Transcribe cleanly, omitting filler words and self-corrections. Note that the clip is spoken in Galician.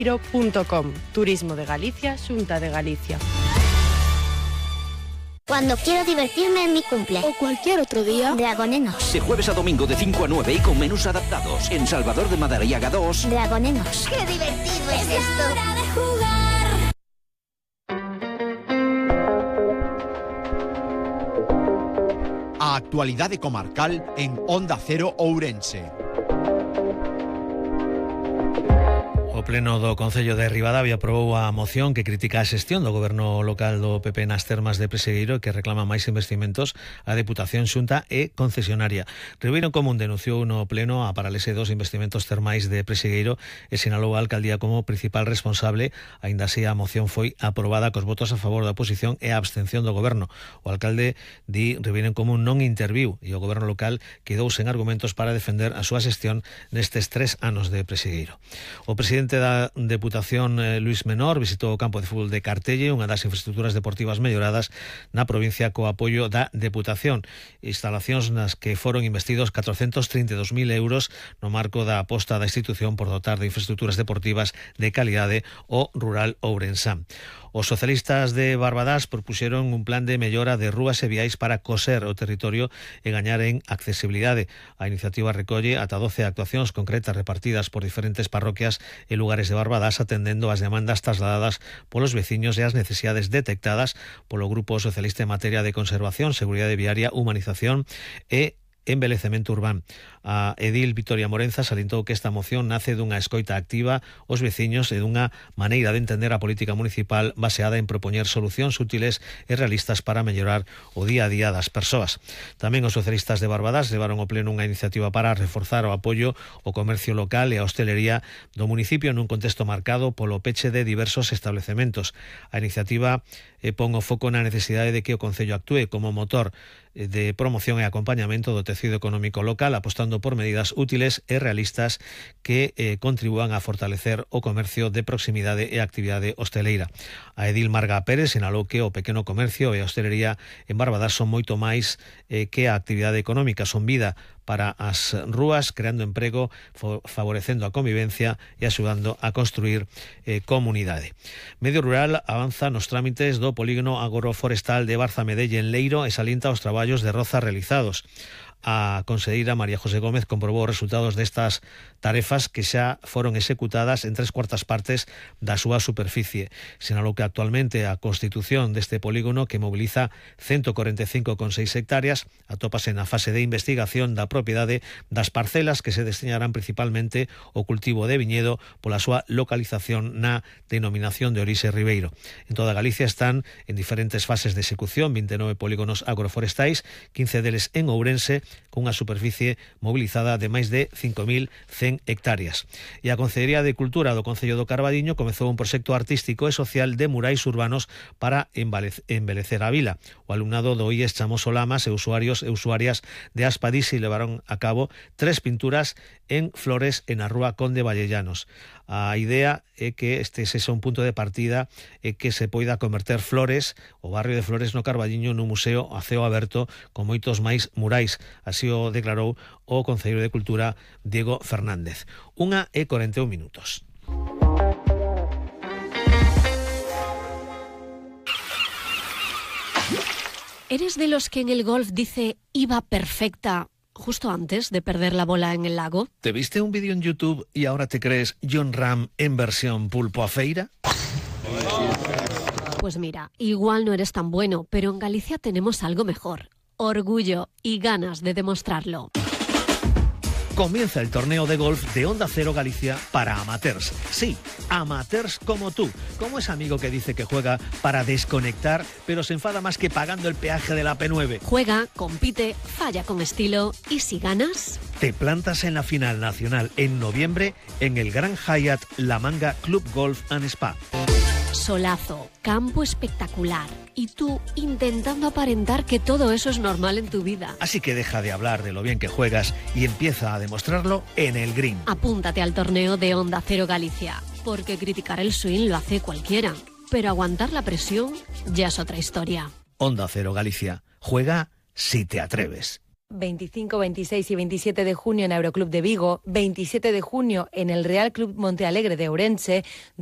Giro.com. Turismo de Galicia, Xunta de Galicia. Cuando quiero divertirme en mi cumple o cualquier otro día, Dragonenos. De jueves a domingo de 5 a 9 y con menús adaptados. En Salvador de Madariaga 2. Dragonenos. ¡Qué divertido es esto! ¡Hora de jugar! A actualidade comarcal en Onda Cero Ourense. O Pleno do Concello de Ribadavia aprobou a moción que critica a xestión do goberno local do PP nas termas de Presegueiro e que reclama máis investimentos á Deputación, Xunta e concesionaria. Ribeiro Común denunciou no Pleno a parálise dos investimentos termais de Presegueiro e sinalou a alcaldía como principal responsable, aínda así a moción foi aprobada cos votos a favor da oposición e a abstención do goberno. O alcalde di Ribeiro Común non interviu e o goberno local quedou sen argumentos para defender a súa xestión nestes 3 anos de Presegueiro. O presidente da Deputación, Luis Menor, visitou o campo de fútbol de Cartelle, unha das infraestructuras deportivas melloradas na provincia co apoio da Deputación. Instalacións nas que foron investidos 432.000 euros no marco da aposta da institución por dotar de infraestructuras deportivas de calidade o rural ourensán. Os socialistas de Barbadás propuxeron un plan de mellora de rúas e viais para coser o territorio e gañar en accesibilidade. A iniciativa recolle ata 12 actuacións concretas repartidas por diferentes parroquias e lugares de Barbadás, atendendo as demandas trasladadas polos veciños e as necesidades detectadas polo Grupo Socialista en materia de conservación, seguridade viaria, humanización e embelecemento urbán. A edil Victoria Morenza salientou que esta moción nace dunha escoita activa aos veciños e dunha maneira de entender a política municipal baseada en propoñer solucións útiles e realistas para mellorar o día a día das persoas. Tamén os socialistas de Barbadás levaron ao pleno unha iniciativa para reforzar o apoio ao comercio local e a hostelería do municipio nun contexto marcado polo peche de diversos establecementos. A iniciativa pon o foco na necesidade de que o Concello actúe como motor de promoción e acompañamento do tecido económico local, apostando por medidas útiles e realistas que contribúan a fortalecer o comercio de proximidade e a actividade hosteleira. A edil Marga Pérez sinalou que o pequeno comercio e a hostelería en Barbadás son moito máis que a actividade económica, son vida para as rúas, creando emprego, favorecendo a convivencia e axudando a construir comunidade. Medio Rural avanza nos trámites do polígono agroforestal de Barzamedelle en Leiro e salienta os traballos de roza realizados. A conselleira María José Gómez comprobou os resultados destas tarefas que xa foron executadas en 3/4 partes da súa superficie. Sinalou que actualmente a constitución deste polígono, que moviliza 145,6 hectáreas, atópase na fase de investigación da propiedade das parcelas que se destiñarán principalmente ao cultivo de viñedo pola súa localización na denominación de orixe Ribeiro. En toda Galicia están en diferentes fases de execución 29 polígonos agroforestais, 15 deles en Ourense, cunha superficie mobilizada de máis de 5.100 hectáreas. E a Consellería de Cultura do Concello do Carbadiño comezou un proxecto artístico e social de murais urbanos para embelecer a vila. O alumnado do IES Chamoso Lamas e usuarios e usuarias de Aspadisi levaron a cabo 3 pinturas en flores en a Rúa Conde Vallellanos. A idea é que este sexa un punto de partida e que se poida converter Flores, o barrio de Flores no Carbadiño, nun museo a ceo aberto con moitos máis murais. Así o declarou o concelleiro de Cultura Diego Fernández. 1:41. ¿Eres de los que en el golf dice iba perfecta justo antes de perder la bola en el lago? ¿Te viste un vídeo en YouTube y ahora te crees Jon Rahm en versión pulpo a feira? Pues mira, igual no eres tan bueno, pero en Galicia tenemos algo mejor. Orgullo y ganas de demostrarlo. Comienza el torneo de golf de Onda Cero Galicia para amateurs. Sí, amateurs como tú, como ese amigo que dice que juega para desconectar, pero se enfada más que pagando el peaje de la P9. Juega, compite, falla con estilo y si ganas... Te plantas en la final nacional en noviembre en el Gran Hyatt La Manga Club Golf and Spa. Solazo, campo espectacular y tú intentando aparentar que todo eso es normal en tu vida. Así que deja de hablar de lo bien que juegas y empieza a demostrarlo en el green. Apúntate al torneo de Onda Cero Galicia, porque criticar el swing lo hace cualquiera, pero aguantar la presión ya es otra historia. Onda Cero Galicia, juega si te atreves. 25, 26 y 27 de junio en Aeroclub de Vigo, 27 de junio en el Real Club Monte Alegre de Ourense,